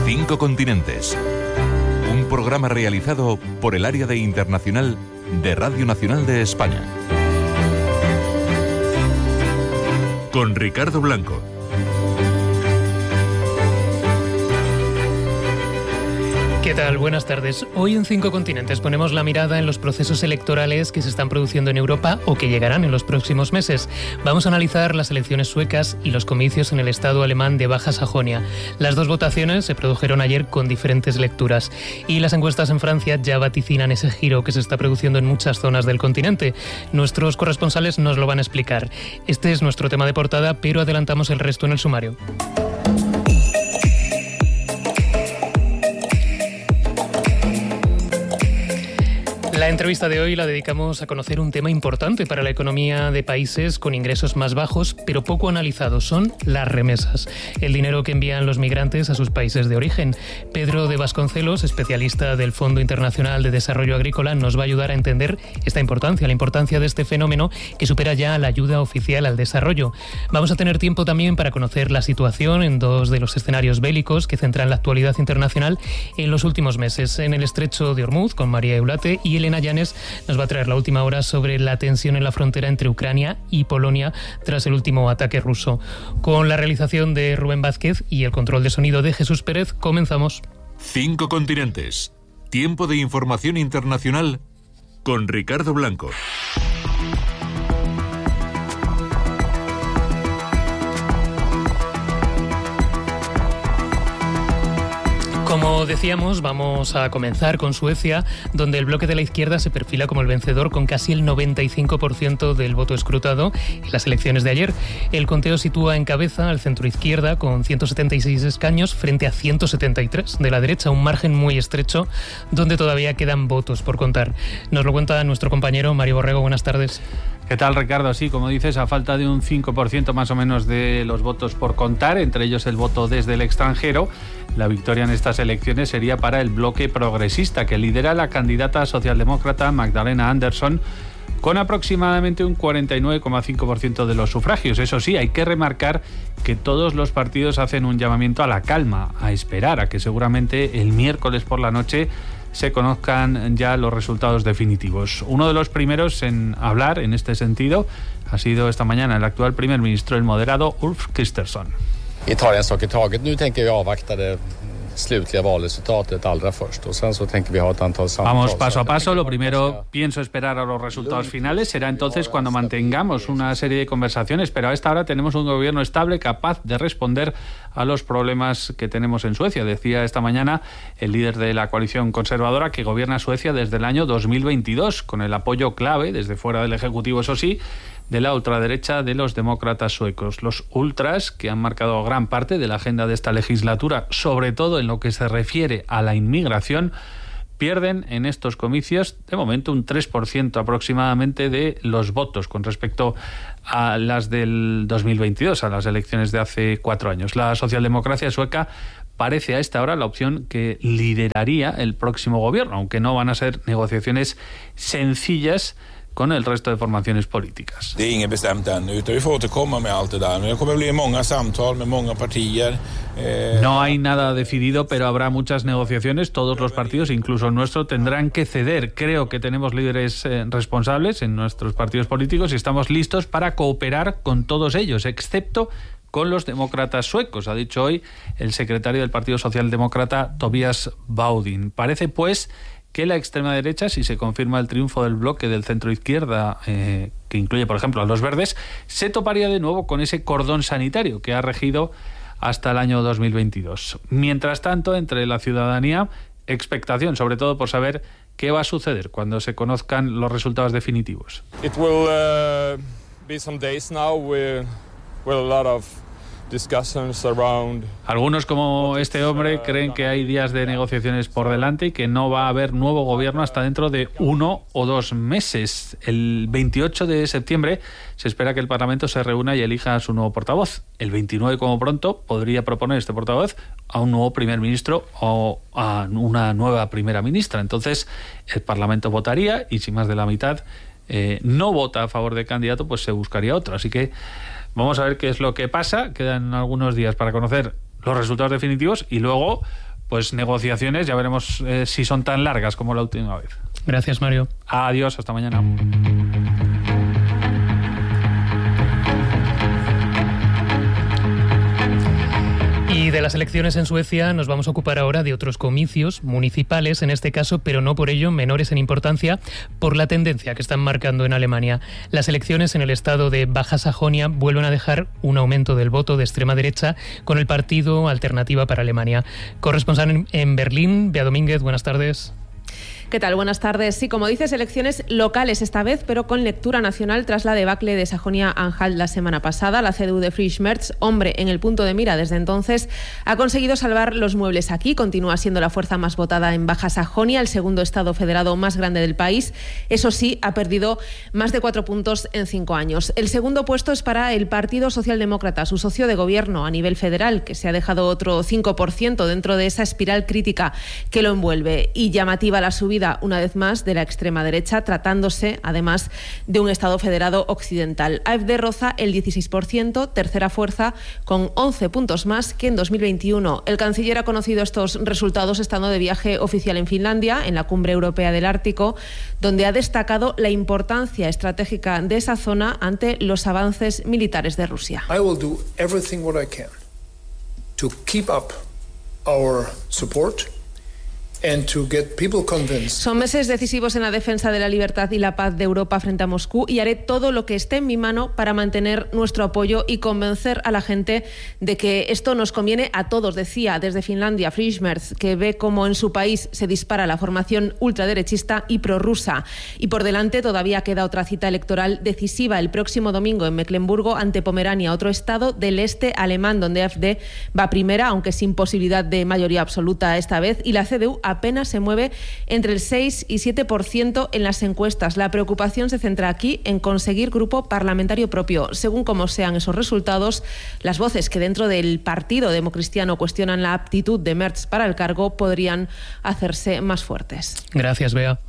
5 continentes. Un programa realizado por el Área de Internacional de Radio Nacional de España. Con Ricardo Blanco. ¿Qué tal? Buenas tardes. Hoy en 5 continentes ponemos la mirada en los procesos electorales que se están produciendo en Europa o que llegarán en los próximos meses. Vamos a analizar las elecciones suecas y los comicios en el estado alemán de Baja Sajonia. Las dos votaciones se produjeron ayer con diferentes lecturas y las encuestas en Francia ya vaticinan ese giro que se está produciendo en muchas zonas del continente. Nuestros corresponsales nos lo van a explicar. Este es nuestro tema de portada, pero adelantamos el resto en el sumario. La entrevista de hoy la dedicamos a conocer un tema importante para la economía de países con ingresos más bajos, pero poco analizados. Son las remesas, el dinero que envían los migrantes a sus países de origen. Pedro de Vasconcelos, especialista del Fondo Internacional de Desarrollo Agrícola, nos va a ayudar a entender esta importancia, la importancia de este fenómeno que supera ya la ayuda oficial al desarrollo. Vamos a tener tiempo también para conocer la situación en dos de los escenarios bélicos que centran la actualidad internacional en los últimos meses, en el Estrecho de Hormuz, con María Eulate, y Elena Llanes nos va a traer la última hora sobre la tensión en la frontera entre Ucrania y Polonia tras el último ataque ruso. Con la realización de Rubén Vázquez y el control de sonido de Jesús Pérez, comenzamos. 5 continentes. Tiempo de información internacional con Ricardo Blanco. Como decíamos, vamos a comenzar con Suecia, donde el bloque de la izquierda se perfila como el vencedor con casi el 95% del voto escrutado en las elecciones de ayer. El conteo sitúa en cabeza al centroizquierda con 176 escaños frente a 173 de la derecha, un margen muy estrecho donde todavía quedan votos por contar. Nos lo cuenta nuestro compañero Mario Borrego. Buenas tardes. ¿Qué tal, Ricardo? Sí, como dices, a falta de un 5% más o menos de los votos por contar, entre ellos el voto desde el extranjero, la victoria en estas elecciones sería para el bloque progresista, que lidera la candidata socialdemócrata Magdalena Andersson, con aproximadamente un 49,5% de los sufragios. Eso sí, hay que remarcar que todos los partidos hacen un llamamiento a la calma, a esperar a que seguramente el miércoles por la noche se conozcan ya los resultados definitivos. Uno de los primeros en hablar en este sentido ha sido esta mañana el actual primer ministro, el moderado Ulf Kristersson. Vamos paso a paso. Lo primero, pienso esperar a los resultados finales. Será entonces cuando mantengamos una serie de conversaciones, pero a esta hora tenemos un gobierno estable capaz de responder a los problemas que tenemos en Suecia. Decía esta mañana el líder de la coalición conservadora que gobierna Suecia desde el año 2022, con el apoyo clave, desde fuera del Ejecutivo, eso sí, de la ultraderecha de los demócratas suecos. Los ultras, que han marcado gran parte de la agenda de esta legislatura, sobre todo en lo que se refiere a la inmigración, pierden en estos comicios, de momento, un 3% aproximadamente de los votos con respecto a las del 2022, a las elecciones de hace 4 años. La socialdemocracia sueca parece a esta hora la opción que lideraría el próximo gobierno, aunque no van a ser negociaciones sencillas con el resto de formaciones políticas. No hay nada decidido, pero habrá muchas negociaciones. Todos los partidos, incluso el nuestro, tendrán que ceder. Creo que tenemos líderes responsables en nuestros partidos políticos y estamos listos para cooperar con todos ellos, excepto con los demócratas suecos, ha dicho hoy el secretario del Partido Socialdemócrata, Tobias Baudin. Parece, pues, que la extrema derecha, si se confirma el triunfo del bloque del centro izquierda, que incluye, por ejemplo, a los verdes, se toparía de nuevo con ese cordón sanitario que ha regido hasta el año 2022. Mientras tanto, entre la ciudadanía, expectación, sobre todo por saber qué va a suceder cuando se conozcan los resultados definitivos. It will be some days now with a lot of Algunos, como este hombre, creen que hay días de negociaciones por delante y que no va a haber nuevo gobierno hasta dentro de 1 o 2 meses. El 28 de septiembre se espera que el Parlamento se reúna y elija a su nuevo portavoz. El 29, como pronto, podría proponer este portavoz a un nuevo primer ministro o a una nueva primera ministra. Entonces, el Parlamento votaría y si más de la mitad no vota a favor del candidato, pues se buscaría otro. Así que vamos a ver qué es lo que pasa. Quedan algunos días para conocer los resultados definitivos y luego pues negociaciones, ya veremos si son tan largas como la última vez. Gracias, Mario. Adiós, hasta mañana. Y de las elecciones en Suecia nos vamos a ocupar ahora de otros comicios municipales, en este caso, pero no por ello menores en importancia, por la tendencia que están marcando en Alemania. Las elecciones en el estado de Baja Sajonia vuelven a dejar un aumento del voto de extrema derecha con el partido Alternativa para Alemania. Corresponsal en Berlín, Bea Domínguez, buenas tardes. ¿Qué tal? Buenas tardes. Sí, como dices, elecciones locales esta vez, pero con lectura nacional tras la debacle de Sajonia-Anhalt la semana pasada. La CDU de Friedrich Merz, hombre en el punto de mira desde entonces, ha conseguido salvar los muebles aquí. Continúa siendo la fuerza más votada en Baja Sajonia, el segundo estado federado más grande del país. Eso sí, ha perdido más de 4 puntos en 5 años. El segundo puesto es para el Partido Socialdemócrata, su socio de gobierno a nivel federal, que se ha dejado otro 5% dentro de esa espiral crítica que lo envuelve. Y llamativa la subida una vez más de la extrema derecha, tratándose además de un Estado federado occidental. AfD roza el 16%, tercera fuerza, con 11 puntos más que en 2021. El canciller ha conocido estos resultados estando de viaje oficial en Finlandia, en la Cumbre Europea del Ártico, donde ha destacado la importancia estratégica de esa zona ante los avances militares de Rusia. I will do everything what I can to keep up our support. Son meses decisivos en la defensa de la libertad y la paz de Europa frente a Moscú y haré todo lo que esté en mi mano para mantener nuestro apoyo y convencer a la gente de que esto nos conviene a todos, decía desde Finlandia Friedrich Merz, que ve cómo en su país se dispara la formación ultraderechista y prorrusa. Y por delante todavía queda otra cita electoral decisiva el próximo domingo en Mecklemburgo ante Pomerania, otro estado del este alemán donde AfD va primera, aunque sin posibilidad de mayoría absoluta esta vez, y la CDU apenas se mueve entre el 6 y 7% en las encuestas. La preocupación se centra aquí en conseguir grupo parlamentario propio. Según cómo sean esos resultados, las voces que dentro del Partido Democristiano cuestionan la aptitud de Merz para el cargo podrían hacerse más fuertes. Gracias, Bea.